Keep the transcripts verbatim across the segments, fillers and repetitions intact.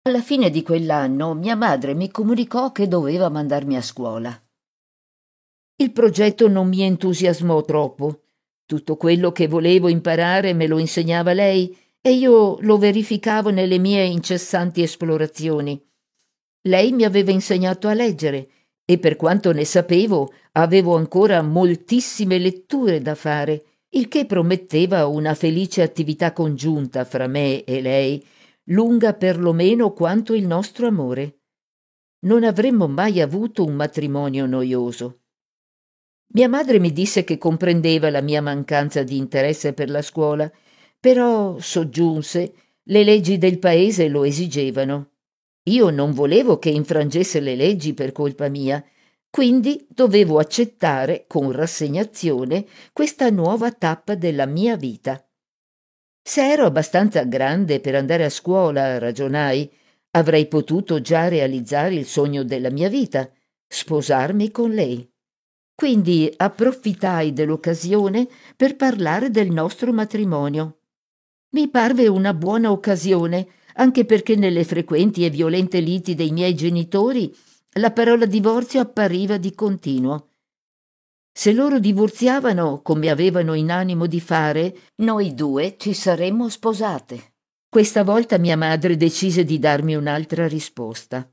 Alla fine di quell'anno mia madre mi comunicò che doveva mandarmi a scuola. Il progetto non mi entusiasmò troppo. Tutto quello che volevo imparare me lo insegnava lei e io lo verificavo nelle mie incessanti esplorazioni. Lei mi aveva insegnato a leggere e per quanto ne sapevo avevo ancora moltissime letture da fare, il che prometteva una felice attività congiunta fra me e lei, lunga perlomeno quanto il nostro amore. Non avremmo mai avuto un matrimonio noioso. Mia madre mi disse che comprendeva la mia mancanza di interesse per la scuola, però soggiunse, le leggi del paese lo esigevano. Io non volevo che infrangesse le leggi per colpa mia, quindi dovevo accettare con rassegnazione questa nuova tappa della mia vita. Se ero abbastanza grande per andare a scuola, ragionai, avrei potuto già realizzare il sogno della mia vita, sposarmi con lei. Quindi approfittai dell'occasione per parlare del nostro matrimonio. Mi parve una buona occasione, anche perché nelle frequenti e violente liti dei miei genitori la parola divorzio appariva di continuo. Se loro divorziavano, come avevano in animo di fare, noi due ci saremmo sposate. Questa volta mia madre decise di darmi un'altra risposta.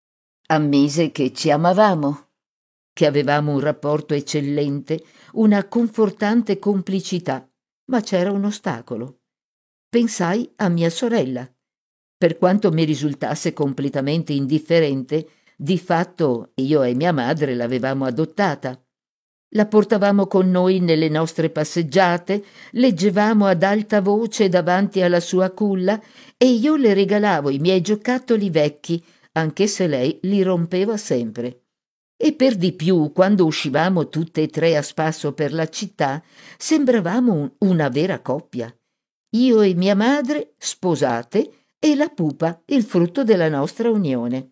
Ammise che ci amavamo, che avevamo un rapporto eccellente, una confortante complicità, ma c'era un ostacolo. Pensai a mia sorella. Per quanto mi risultasse completamente indifferente, di fatto io e mia madre l'avevamo adottata. La portavamo con noi nelle nostre passeggiate, leggevamo ad alta voce davanti alla sua culla e io le regalavo i miei giocattoli vecchi, anche se lei li rompeva sempre. E per di più, quando uscivamo tutte e tre a spasso per la città, sembravamo un- una vera coppia. Io e mia madre sposate e la pupa, il frutto della nostra unione.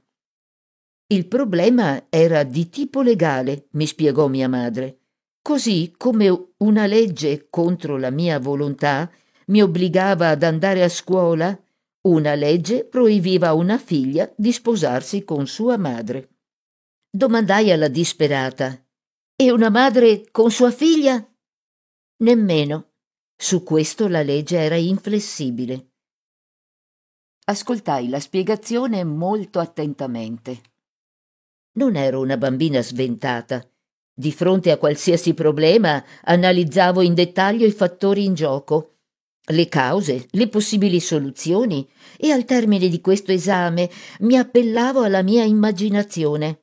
Il problema era di tipo legale, mi spiegò mia madre. Così come una legge contro la mia volontà mi obbligava ad andare a scuola, una legge proibiva a una figlia di sposarsi con sua madre. Domandai alla disperata: e una madre con sua figlia? Nemmeno. Su questo la legge era inflessibile. Ascoltai la spiegazione molto attentamente. Non ero una bambina sventata. Di fronte a qualsiasi problema analizzavo in dettaglio i fattori in gioco, le cause, le possibili soluzioni, e al termine di questo esame mi appellavo alla mia immaginazione.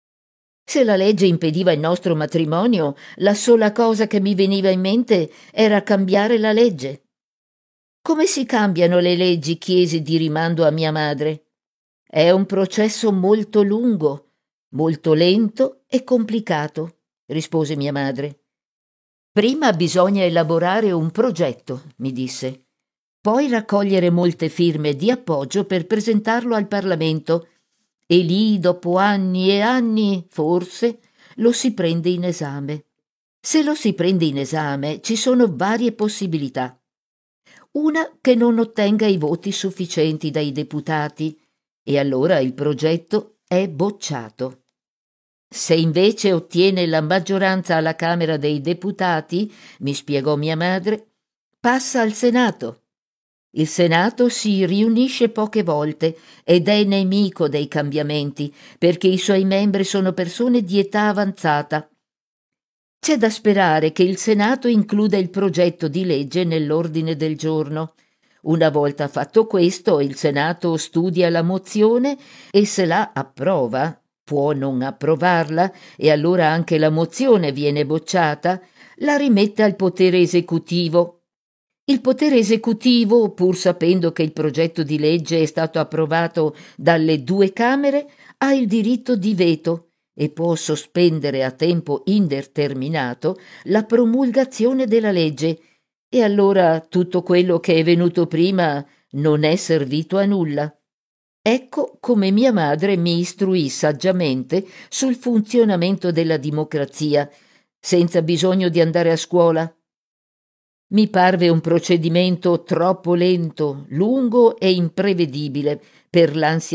Se la legge impediva il nostro matrimonio, la sola cosa che mi veniva in mente era cambiare la legge. Come si cambiano le leggi? Chiesi di rimando a mia madre. È un processo molto lungo, molto lento e complicato, rispose mia madre. Prima bisogna elaborare un progetto, mi disse. Poi raccogliere molte firme di appoggio per presentarlo al Parlamento e lì, dopo anni e anni, forse, lo si prende in esame. Se lo si prende in esame, ci sono varie possibilità. Una che non ottenga i voti sufficienti dai deputati e allora il progetto è bocciato. Se invece ottiene la maggioranza alla Camera dei Deputati, mi spiegò mia madre, passa al Senato. Il Senato si riunisce poche volte ed è nemico dei cambiamenti, perché i suoi membri sono persone di età avanzata. C'è da sperare che il Senato includa il progetto di legge nell'ordine del giorno. Una volta fatto questo, il Senato studia la mozione e se la approva, può non approvarla, e allora anche la mozione viene bocciata, la rimette al potere esecutivo. Il potere esecutivo, pur sapendo che il progetto di legge è stato approvato dalle due Camere, ha il diritto di veto e può sospendere a tempo indeterminato la promulgazione della legge, e allora tutto quello che è venuto prima non è servito a nulla. Ecco come mia madre mi istruì saggiamente sul funzionamento della democrazia, senza bisogno di andare a scuola. Mi parve un procedimento troppo lento, lungo e imprevedibile per l'ansia